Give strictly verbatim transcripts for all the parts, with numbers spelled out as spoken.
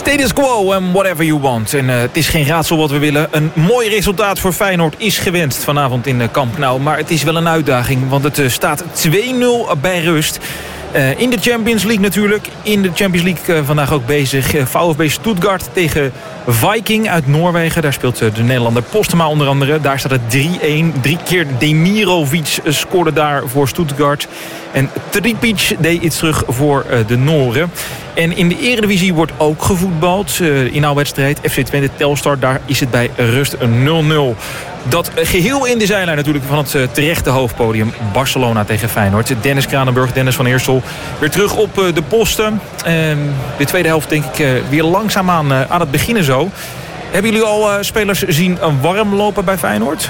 Status quo and whatever you want. En uh, het is geen raadsel wat we willen. Een mooi resultaat voor Feyenoord is gewenst vanavond in Camp Nou. Maar het is wel een uitdaging, want het uh, staat twee nul bij rust. Uh, in de Champions League natuurlijk. In de Champions League uh, vandaag ook bezig. Uh, VfB Stuttgart tegen Viking uit Noorwegen. Daar speelt uh, de Nederlander Postema onder andere. Daar staat het drie een. Drie keer Demirovic scoorde daar voor Stuttgart. En Tripic deed iets terug voor uh, de Nooren. En in de Eredivisie wordt ook gevoetbald. Uh, in jouw wedstrijd F C Twente Telstar. Daar is het bij rust een nul nul. Dat geheel in de zijlijn natuurlijk van het uh, terechte hoofdpodium. Barcelona tegen Feyenoord. Dennis Kranenburg, Dennis van Eersel weer terug op uh, de posten. Uh, de tweede helft denk ik uh, weer langzaamaan uh, aan het beginnen zo. Hebben jullie al uh, spelers zien uh, warm lopen bij Feyenoord?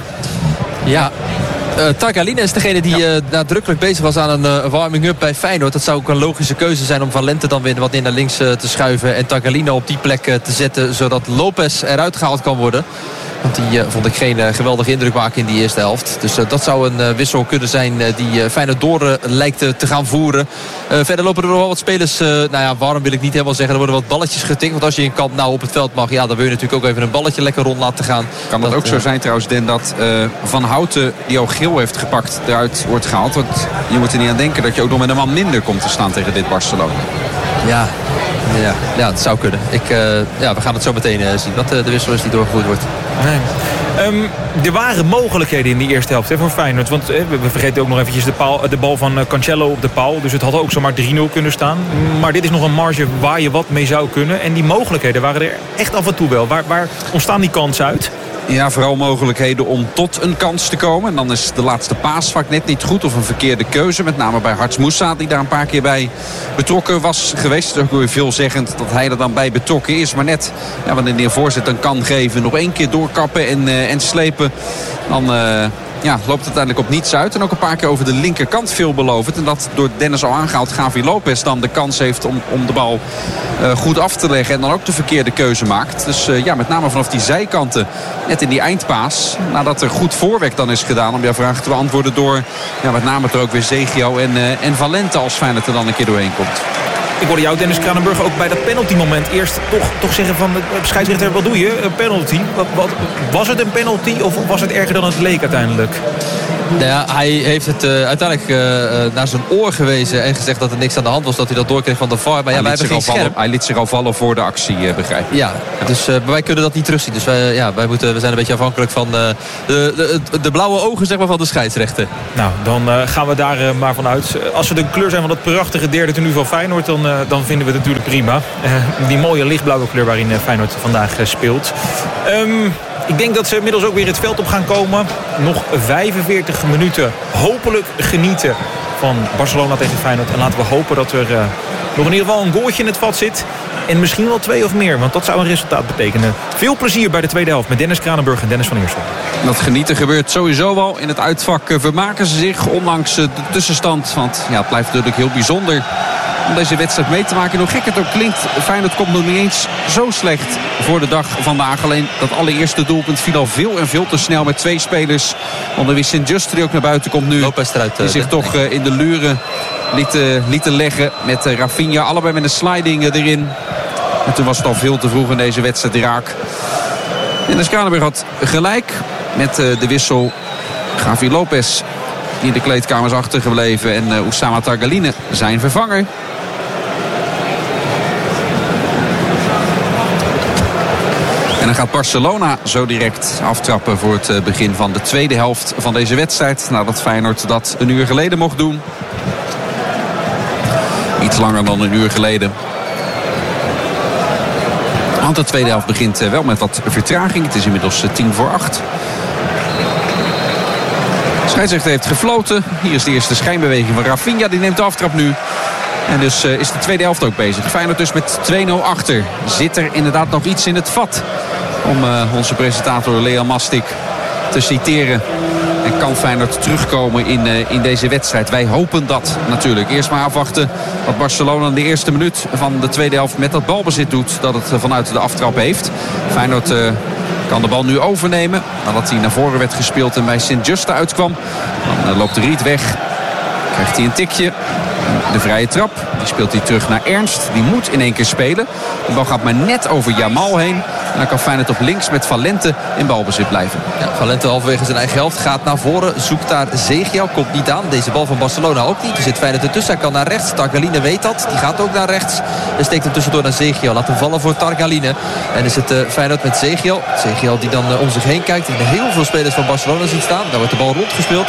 Ja. Uh, Tagliafico is degene die ja. uh, nadrukkelijk bezig was aan een uh, warming-up bij Feyenoord. Dat zou ook een logische keuze zijn om Van Lente dan weer wat in naar links uh, te schuiven. En Tagliafico op die plek uh, te zetten, zodat Lopez eruit gehaald kan worden. Want die uh, vond ik geen uh, geweldige indruk maken in die eerste helft. Dus uh, dat zou een uh, wissel kunnen zijn uh, die uh, Feyenoord door uh, lijkt uh, te gaan voeren. Uh, verder lopen er nog wel wat spelers. Uh, nou ja, warm wil ik niet helemaal zeggen. Er worden wat balletjes getikt. Want als je in Camp Nou op het veld mag, ja, dan wil je natuurlijk ook even een balletje lekker rond laten gaan. Kan dat, dat ook uh, zo zijn trouwens, Den, dat uh, Van Houten, die ook geel heeft gepakt, eruit wordt gehaald. Want je moet er niet aan denken dat je ook nog met een man minder komt te staan tegen dit Barcelona. Ja. Ja, ja, dat zou kunnen. Ik, uh, ja, we gaan het zo meteen uh, zien. Wat uh, de wissel is die doorgevoerd wordt. Nee. Um, er waren mogelijkheden in die eerste helft hè, voor Feyenoord. Want uh, we vergeten ook nog eventjes de, paal, de bal van uh, Cancelo op de paal. Dus het had ook zomaar drie nul kunnen staan. Maar dit is nog een marge waar je wat mee zou kunnen. En die mogelijkheden waren er echt af en toe wel. Waar, waar ontstaan die kansen uit? Ja, vooral mogelijkheden om tot een kans te komen. En dan is de laatste paas vaak net niet goed of een verkeerde keuze. Met name bij Harts Moussa, die daar een paar keer bij betrokken was geweest. Het is ook weer veelzeggend dat hij er dan bij betrokken is. Maar net, ja, wanneer hij een voorzet dan kan geven, nog één keer doorkappen en, uh, en slepen. Dan uh, ja, loopt het uiteindelijk op niets uit. En ook een paar keer over de linkerkant veelbelovend. En dat door Dennis al aangehaald Gavi Lopez dan de kans heeft om, om de bal uh, goed af te leggen. En dan ook de verkeerde keuze maakt. Dus uh, ja, met name vanaf die zijkanten. Net in die eindpaas. Nadat er goed voorwerk dan is gedaan om jouw vraag te beantwoorden door ja, met name er ook weer Zegio en, uh, en Valente als Feyenoord er dan een keer doorheen komt. Ik hoorde jou, Dennis Kranenburg, ook bij dat penalty moment eerst toch, toch zeggen van scheidsrechter, wat doe je? Een penalty? Wat, wat, was het een penalty of was het erger dan het leek uiteindelijk? Nou ja, hij heeft het uh, uiteindelijk uh, naar zijn oor gewezen en gezegd dat er niks aan de hand was, dat hij dat doorkreeg van de V A R. Maar ja, wij hebben geen scherm. Vallen, hij liet zich al vallen voor de actie, uh, begrijp ik. Ja, ja. Dus uh, wij kunnen dat niet terugzien. Dus wij, ja, wij moeten, we zijn een beetje afhankelijk van uh, de, de, de blauwe ogen zeg maar, van de scheidsrechter. Nou, dan uh, gaan we daar uh, maar vanuit. Als we de kleur zijn van dat prachtige derde tenue van Feyenoord, dan, uh, dan vinden we het natuurlijk prima. Uh, die mooie lichtblauwe kleur waarin uh, Feyenoord vandaag uh, speelt. Um, Ik denk dat ze inmiddels ook weer het veld op gaan komen. Nog vijfenveertig minuten hopelijk genieten van Barcelona tegen Feyenoord. En laten we hopen dat er uh, nog in ieder geval een goaltje in het vat zit. En misschien wel twee of meer, want dat zou een resultaat betekenen. Veel plezier bij de tweede helft met Dennis Kranenburg en Dennis van Eersel. Dat genieten gebeurt sowieso wel. In het uitvak vermaken ze zich, ondanks de tussenstand. Want ja, het blijft natuurlijk heel bijzonder om deze wedstrijd mee te maken. En hoe gek het ook klinkt, Feyenoord komt nog niet eens zo slecht voor de dag vandaag. Alleen dat allereerste doelpunt viel al veel en veel te snel met twee spelers. Onder wie Sint-Just die ook naar buiten komt nu. Lopez eruit. Die zich toch uh, in de luren liet, uh, lieten leggen met uh, Rafinha. Allebei met een sliding uh, erin. En toen was het al veel te vroeg in deze wedstrijd raak. En de Kranenburg had gelijk met uh, de wissel Gavi Lopez, die in de kleedkamer is achtergebleven. En uh, Oussama Tagliafico, zijn vervanger. En dan gaat Barcelona zo direct aftrappen voor het uh, begin van de tweede helft van deze wedstrijd. Nadat Feyenoord dat een uur geleden mocht doen. Iets langer dan een uur geleden. Want de tweede helft begint uh, wel met wat vertraging. Het is inmiddels uh, tien voor acht. De scheidsrechter heeft gefloten. Hier is de eerste schijnbeweging van Rafinha. Die neemt de aftrap nu. En dus uh, is de tweede helft ook bezig. Feyenoord dus met twee nul achter. Zit er inderdaad nog iets in het vat? Om uh, onze presentator Lea Mastik te citeren. En kan Feyenoord terugkomen in, uh, in deze wedstrijd? Wij hopen dat natuurlijk. Eerst maar afwachten wat Barcelona in de eerste minuut van de tweede helft met dat balbezit doet. Dat het uh, vanuit de aftrap heeft. Feyenoord uh, kan de bal nu overnemen. Nadat hij naar voren werd gespeeld en bij Sint-Just uitkwam. Dan uh, loopt de Riet weg. Krijgt hij een tikje. De vrije trap, die speelt hij terug naar Ernst. Die moet in één keer spelen. De bal gaat maar net over Jamal heen. En dan kan Feyenoord op links met Valente in balbezit blijven. Ja, Valente halverwege zijn eigen helft gaat naar voren. Zoekt daar Zegiel, komt niet aan. Deze bal van Barcelona ook niet. Er zit Feyenoord ertussen, hij kan naar rechts. Targaline weet dat, die gaat ook naar rechts. En steekt hem tussendoor naar Zegiel. Laat hem vallen voor Targaline. En is het uh, Feyenoord met Zegiel. Zegiel die dan uh, om zich heen kijkt. En heel veel spelers van Barcelona ziet staan. Daar wordt de bal rondgespeeld.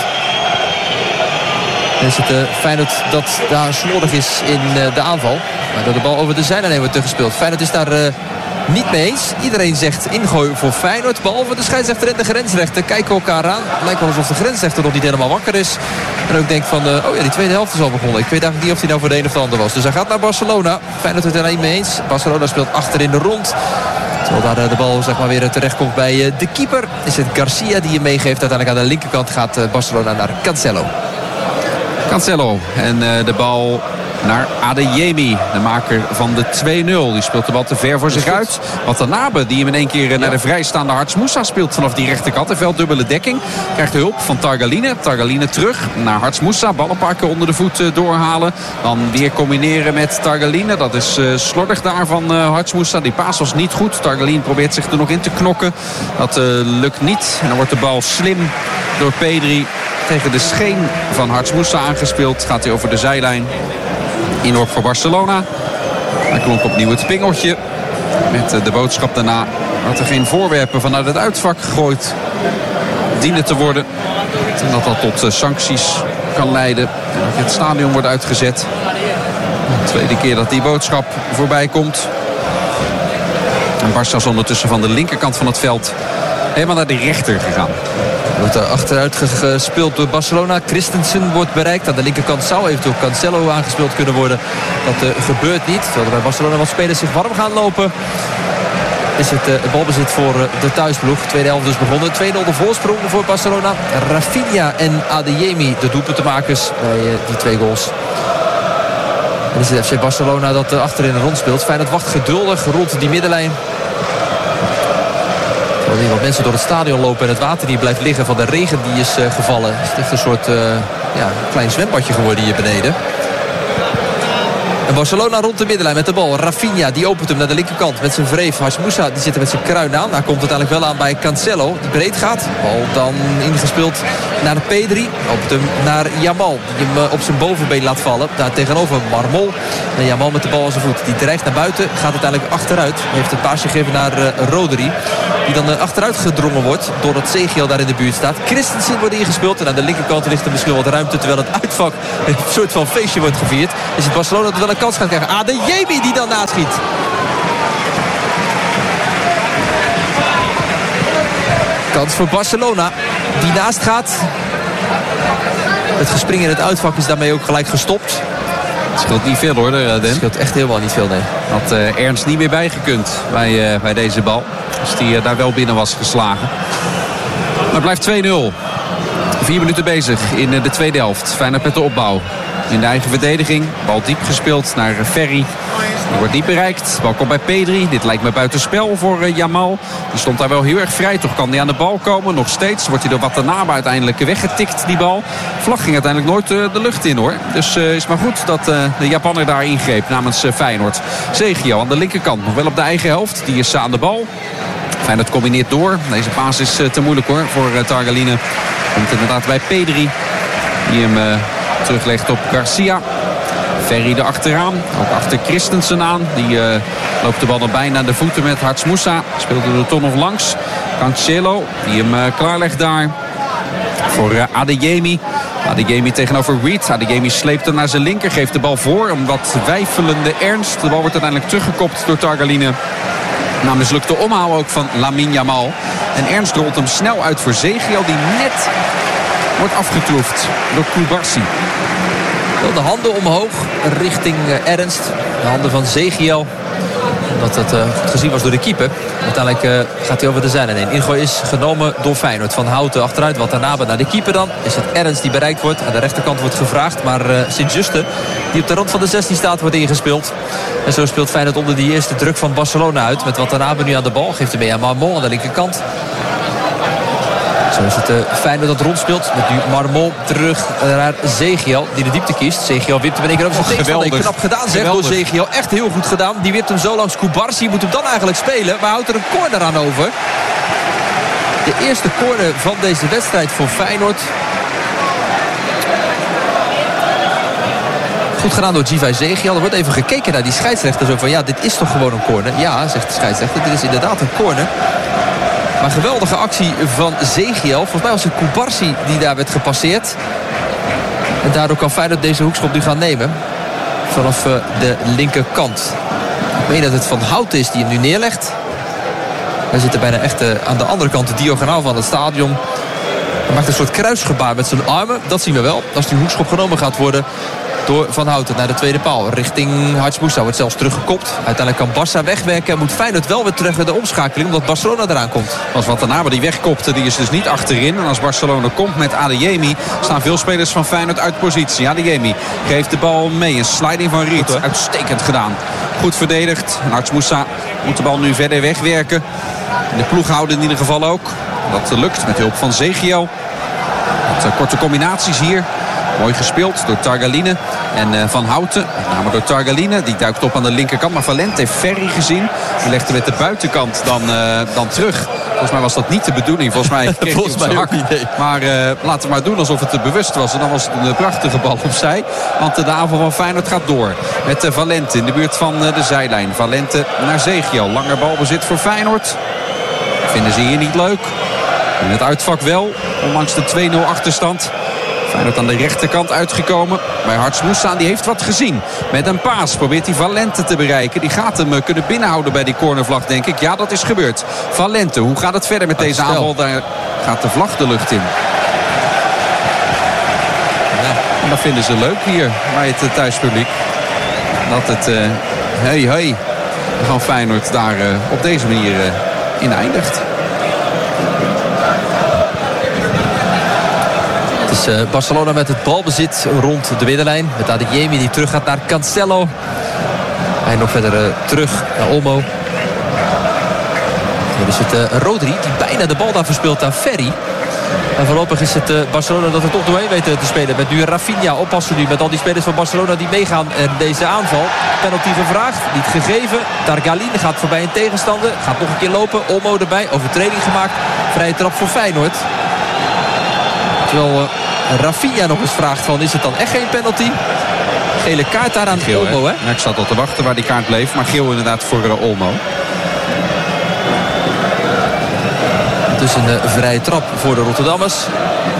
Dan is het uh, Feyenoord dat daar slordig is in uh, de aanval. Maar dat de bal over de zijlijn heen wordt teruggespeeld. Feyenoord is daar... Uh, niet mee eens. Iedereen zegt ingooi voor Feyenoord. Behalve de scheidsrechter en de grensrechter kijken elkaar aan. Het lijkt wel alsof de grensrechter nog niet helemaal wakker is. En ook denkt van, uh, oh ja, die tweede helft is al begonnen. Ik weet eigenlijk niet of hij nou voor de een of de ander was. Dus hij gaat naar Barcelona. Feyenoord het er niet mee eens. Barcelona speelt achter in de rond. Terwijl daar uh, de bal zeg maar, weer terecht komt bij uh, de keeper. Is het Garcia die hem meegeeft. Uiteindelijk aan de linkerkant gaat uh, Barcelona naar Cancelo. Cancelo. En uh, de bal... naar Adeyemi, de maker van de twee nul. Die speelt de bal te ver voor zich uit. Watanabe, die hem in één keer naar de vrijstaande Harts Moussa speelt vanaf die rechterkant. En veld dubbele dekking. Krijgt de hulp van Targaline. Targaline terug naar Harts Moussa. Bal een paar keer onder de voet doorhalen. Dan weer combineren met Targaline. Dat is uh, slordig daar van uh, Harts Moussa. Die paas was niet goed. Targaline probeert zich er nog in te knokken. Dat uh, lukt niet. En dan wordt de bal slim door Pedri tegen de scheen van Harts Moussa aangespeeld. Gaat hij over de zijlijn. Inworp voor Barcelona. Daar klonk opnieuw het pingeltje. Met de boodschap daarna dat er geen voorwerpen vanuit het uitvak gegooid dienen te worden. En dat dat tot sancties kan leiden. En dat het stadion wordt uitgezet. De tweede keer dat die boodschap voorbij komt. En Barça is ondertussen van de linkerkant van het veld helemaal naar de rechter gegaan. Wordt er achteruit gespeeld door Barcelona. Christensen wordt bereikt. Aan de linkerkant zou eventueel Cancelo aangespeeld kunnen worden. Dat uh, gebeurt niet. Terwijl er bij Barcelona wat spelers zich warm gaan lopen. Is het uh, balbezit voor uh, de thuisploeg. Tweede helft dus begonnen. twee nul de voorsprong voor Barcelona. Rafinha en Adeyemi de doelpuntenmakers bij uh, die twee goals. En is het F C Barcelona dat uh, achterin de rond speelt. Feyenoord wacht geduldig rond die middenlijn. Terwijl wat mensen door het stadion lopen en het water die blijft liggen van de regen die is uh, gevallen. Het is echt een soort uh, ja, klein zwembadje geworden hier beneden. En Barcelona rond de middenlijn met de bal. Rafinha die opent hem naar de linkerkant met zijn vreef. Harts Moussa die zit er met zijn kruin aan. Daar komt uiteindelijk wel aan bij Cancelo. Die breed gaat. Bal dan ingespeeld naar Pedri. Opent hem naar Jamal. Die hem op zijn bovenbeen laat vallen. Daar tegenover Marmol. En Jamal met de bal aan zijn voet. Die dreigt naar buiten. Gaat uiteindelijk achteruit. Heeft het paasje gegeven naar uh, Rodri. Die dan uh, achteruit gedrongen wordt. Doordat Zegiel daar in de buurt staat. Christensen wordt ingespeeld. En aan de linkerkant ligt er misschien wat ruimte. Terwijl het uitvak een soort van feestje wordt gevierd. Is het Barcelona dat wel een kans gaat krijgen. Adeyemi die dan naschiet. Kans voor Barcelona. Die naast gaat. Het gespring in het uitvak is daarmee ook gelijk gestopt. Het scheelt niet veel hoor, Den. Het scheelt echt helemaal niet veel, nee. Had uh, Ernst niet meer bijgekund bij, uh, bij deze bal. Als die uh, daar wel binnen was geslagen. Maar het blijft twee nul. Vier minuten bezig in uh, de tweede helft. Feyenoord met de opbouw. In de eigen verdediging. Bal diep gespeeld naar Ferry. Die wordt niet bereikt. Bal komt bij Pedri. Dit lijkt me buitenspel voor uh, Jamal. Die stond daar wel heel erg vrij. Toch kan hij aan de bal komen. Nog steeds wordt hij door Watanabe uiteindelijk weggetikt, die bal. Vlag ging uiteindelijk nooit uh, de lucht in hoor. Dus uh, is maar goed dat uh, de Japanner daar ingreep namens uh, Feyenoord. Zegiel aan de linkerkant. Nog wel op de eigen helft. Die is uh, aan de bal. Feyenoord combineert door. Deze paas is uh, te moeilijk hoor voor uh, Targaline. Komt inderdaad bij Pedri. Die hem... Uh, teruglegt op Garcia. Ferry erachteraan. Ook achter Christensen aan. Die uh, loopt de bal nog bijna aan de voeten met Harts Moussa. Speelde er toch nog langs. Cancelo. Die hem uh, klaarlegt daar. Voor uh, Adeyemi. Adeyemi tegenover Reed. Adeyemi sleept hem naar zijn linker. Geeft de bal voor. Een wat weifelende Ernst. De bal wordt uiteindelijk teruggekopt door Targaline. Na mislukte omhaal ook van Lamine Yamal. En Ernst rolt hem snel uit voor Zegiel. Die net... wordt afgetroefd door Koubarsi. De handen omhoog richting Ernst. De handen van Zegiel. Omdat dat uh, goed gezien was door de keeper. Uiteindelijk uh, gaat hij over de zijlijn heen. Ingooi is genomen door Feyenoord. Van Houten achteruit. Watanabe naar de keeper dan. Is het Ernst die bereikt wordt. Aan de rechterkant wordt gevraagd. Maar uh, Sint-Juste, die op de rand van de zestien staat, wordt ingespeeld. En zo speelt Feyenoord onder die eerste druk van Barcelona uit. Met Watanabe nu aan de bal. Geeft hem mee aan Marmol aan de linkerkant. Zo is het uh, Feyenoord dat rondspeelt. Met nu Marmol terug naar Zegiel. Die de diepte kiest. Zegiel wipt hem in één keer over zijn tegenstander. Knap gedaan zeg door Zegiel. Echt heel goed gedaan. Die wipt hem zo langs Kubarsi. Moet hem dan eigenlijk spelen. Maar houdt er een corner aan over. De eerste corner van deze wedstrijd voor Feyenoord. Goed gedaan door Givay Zegiel. Er wordt even gekeken naar die scheidsrechter. Zo van, ja, dit is toch gewoon een corner? Ja, zegt de scheidsrechter. Dit is inderdaad een corner. Maar geweldige actie van Zegiel. Volgens mij was het Kubarsi die daar werd gepasseerd. En daardoor kan Feyenoord deze hoekschop nu gaan nemen. Vanaf uh, de linkerkant. Ik meen dat het Van Houten is die hem nu neerlegt. Hij zit er bijna echt uh, aan de andere kant, de diagonaal van het stadion. Hij maakt een soort kruisgebaar met zijn armen. Dat zien we wel. Als die hoekschop genomen gaat worden door Van Houten naar de tweede paal. Richting Hadj Moussa wordt zelfs teruggekopt. Uiteindelijk kan Barça wegwerken. En moet Feyenoord wel weer terug naar de omschakeling. Omdat Barcelona eraan komt. Als Watanabe die wegkopte, die is dus niet achterin. En als Barcelona komt met Adeyemi staan veel spelers van Feyenoord uit positie. Adeyemi geeft de bal mee. Een sliding van Riet. Uitstekend gedaan. Goed verdedigd. En Hadj Moussa moet de bal nu verder wegwerken. En de ploeg houden in ieder geval ook. Dat lukt met hulp van Zegiel. Met korte combinaties hier. Mooi gespeeld door Targaline en uh, Van Houten. Met name door Targaline. Die duikt op aan de linkerkant. Maar Valente heeft Ferry gezien. Die legde met de buitenkant dan, uh, dan terug. Volgens mij was dat niet de bedoeling. Volgens mij kreeg Volgens hij op zijn hak. Maar uh, laten we maar doen alsof het te bewust was. En dan was het een prachtige bal opzij. Want uh, de aanval van Feyenoord gaat door. Met uh, Valente in de buurt van uh, de zijlijn. Valente naar Zegiel. Langer balbezit voor Feyenoord. Vinden ze hier niet leuk. In het uitvak wel. Ondanks de twee nul achterstand. Feyenoord aan de rechterkant uitgekomen bij Hadj Moussa. Die heeft wat gezien. Met een paas probeert hij Valente te bereiken. Die gaat hem kunnen binnenhouden bij die cornervlag, denk ik. Ja, dat is gebeurd. Valente, hoe gaat het verder met deze aanval? Daar gaat de vlag de lucht in. Ja, en dat vinden ze leuk hier bij het thuispubliek. Dat het uh, hey hey van Feyenoord daar uh, op deze manier uh, in eindigt. Uh, Barcelona met het balbezit rond de middenlijn. Met Adeyemi die terug gaat naar Cancelo. En nog verder uh, terug naar Olmo. Dan is het uh, Rodri die bijna de bal daar verspeelt aan Ferry. En voorlopig is het uh, Barcelona dat er toch doorheen weet te spelen. Met nu Rafinha oppassen nu met al die spelers van Barcelona die meegaan. En deze aanval, penalty gevraagd, niet gegeven. Targaline gaat voorbij een tegenstander. Gaat nog een keer lopen. Olmo erbij, overtreding gemaakt. Vrije trap voor Feyenoord. Terwijl uh, Rafinha nog eens vraagt van, is het dan echt geen penalty? Gele kaart daar aan geel, Olmo, hè? hè? Ja, ik zat al te wachten waar die kaart bleef. Maar geel inderdaad voor uh, Olmo. Dus een uh, vrije trap voor de Rotterdammers.